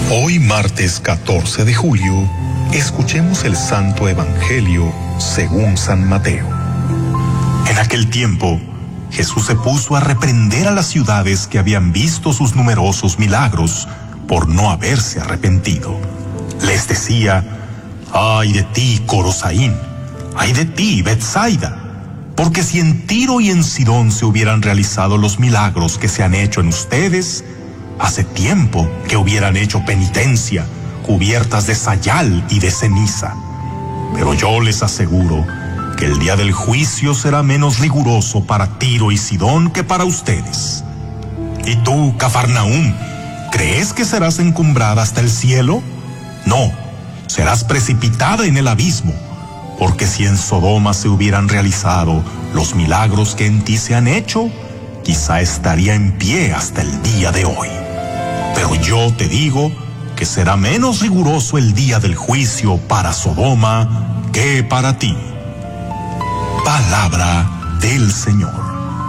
Hoy, martes 14 de julio, escuchemos el Santo Evangelio según San Mateo. En aquel tiempo, Jesús se puso a reprender a las ciudades que habían visto sus numerosos milagros por no haberse arrepentido. Les decía: ¡ay de ti, Corosaín! ¡ay de ti, Betsaida! Porque si en Tiro y en Sidón se hubieran realizado los milagros que se han hecho en ustedes, hace tiempo que hubieran hecho penitencia, cubiertas de sayal y de ceniza. Pero yo les aseguro que el día del juicio será menos riguroso para Tiro y Sidón que para ustedes. ¿Y tú, Cafarnaúm, crees que serás encumbrada hasta el cielo? No, serás precipitada en el abismo, porque si en Sodoma se hubieran realizado los milagros que en ti se han hecho, quizá estaría en pie hasta el día de hoy. Pero yo te digo que será menos riguroso el día del juicio para Sodoma que para ti. Palabra del Señor.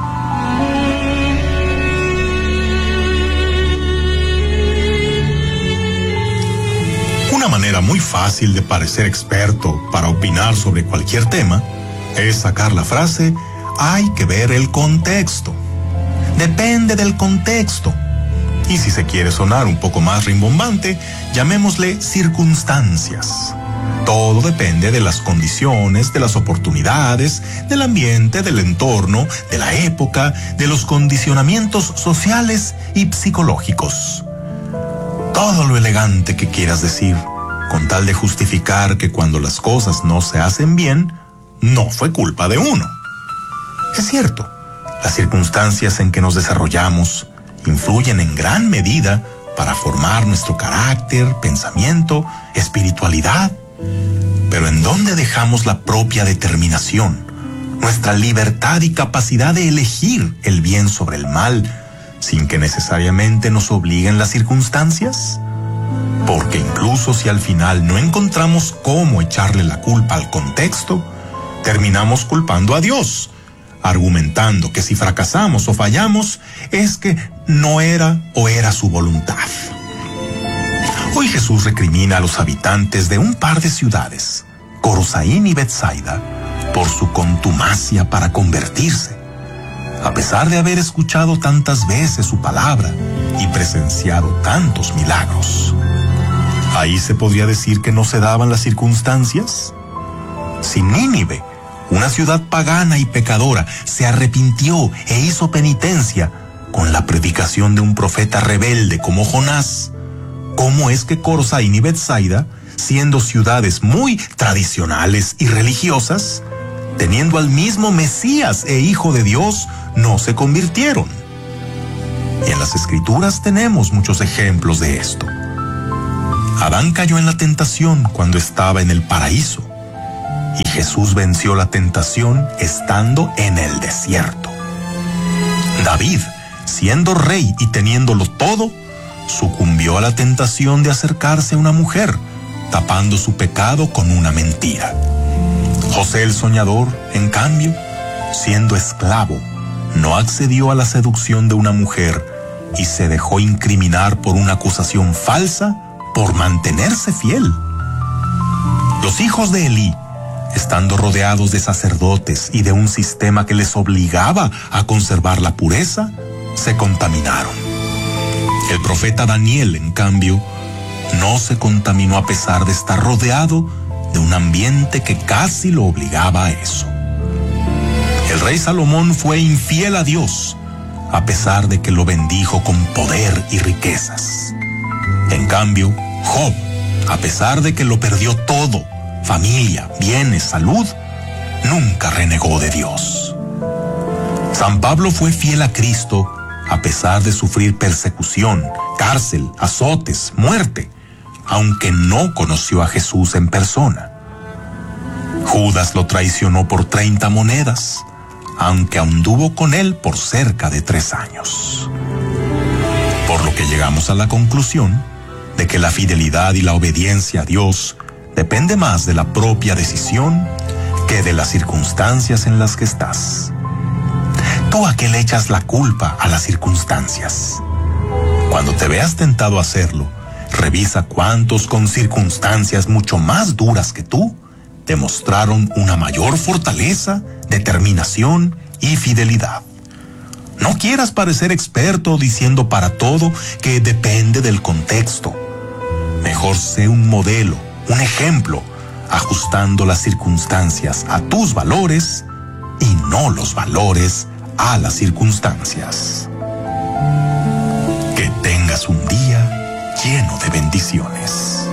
Una manera muy fácil de parecer experto para opinar sobre cualquier tema es sacar la frase: hay que ver el contexto. Depende del contexto. Y si se quiere sonar un poco más rimbombante, llamémosle circunstancias. Todo depende de las condiciones, de las oportunidades, del ambiente, del entorno, de la época, de los condicionamientos sociales y psicológicos. Todo lo elegante que quieras decir, con tal de justificar que cuando las cosas no se hacen bien, no fue culpa de uno. Es cierto, las circunstancias en que nos desarrollamos influyen en gran medida para formar nuestro carácter, pensamiento, espiritualidad. Pero ¿en dónde dejamos la propia determinación, nuestra libertad y capacidad de elegir el bien sobre el mal, sin que necesariamente nos obliguen las circunstancias? Porque incluso si al final no encontramos cómo echarle la culpa al contexto, terminamos culpando a Dios, argumentando que si fracasamos o fallamos es que no era o era su voluntad. Hoy Jesús recrimina a los habitantes de un par de ciudades, Corosaín y Betsaida, por su contumacia para convertirse, a pesar de haber escuchado tantas veces su palabra y presenciado tantos milagros. ¿Ahí se podría decir que no se daban las circunstancias? Si Nínive, una ciudad pagana y pecadora, se arrepintió e hizo penitencia con la predicación de un profeta rebelde como Jonás, ¿cómo es que Corosaín y Betsaida, siendo ciudades muy tradicionales y religiosas, teniendo al mismo Mesías e Hijo de Dios, no se convirtieron? Y en las Escrituras tenemos muchos ejemplos de esto. Adán cayó en la tentación cuando estaba en el paraíso, y Jesús venció la tentación estando en el desierto. David, siendo rey y teniéndolo todo, sucumbió a la tentación de acercarse a una mujer, tapando su pecado con una mentira. José el soñador, en cambio, siendo esclavo, no accedió a la seducción de una mujer y se dejó incriminar por una acusación falsa por mantenerse fiel. Los hijos de Elí, estando rodeados de sacerdotes y de un sistema que les obligaba a conservar la pureza, se contaminaron. El profeta Daniel, en cambio, no se contaminó a pesar de estar rodeado de un ambiente que casi lo obligaba a eso. El rey Salomón fue infiel a Dios, a pesar de que lo bendijo con poder y riquezas. En cambio, Job, a pesar de que lo perdió todo, familia, bienes, salud, nunca renegó de Dios. San Pablo fue fiel a Cristo a pesar de sufrir persecución, cárcel, azotes, muerte, aunque no conoció a Jesús en persona. Judas lo traicionó por 30 monedas, aunque anduvo con él por cerca de 3 años. Por lo que llegamos a la conclusión de que la fidelidad y la obediencia a Dios depende más de la propia decisión que de las circunstancias en las que estás. ¿Tú a qué le echas la culpa a las circunstancias? Cuando te veas tentado a hacerlo, Revisa cuántos con circunstancias mucho más duras que tú demostraron una mayor fortaleza, determinación y fidelidad. No quieras parecer experto diciendo para todo que depende del contexto. Mejor sé un modelo, un ejemplo, ajustando las circunstancias a tus valores y no los valores a las circunstancias. Que tengas un día lleno de bendiciones.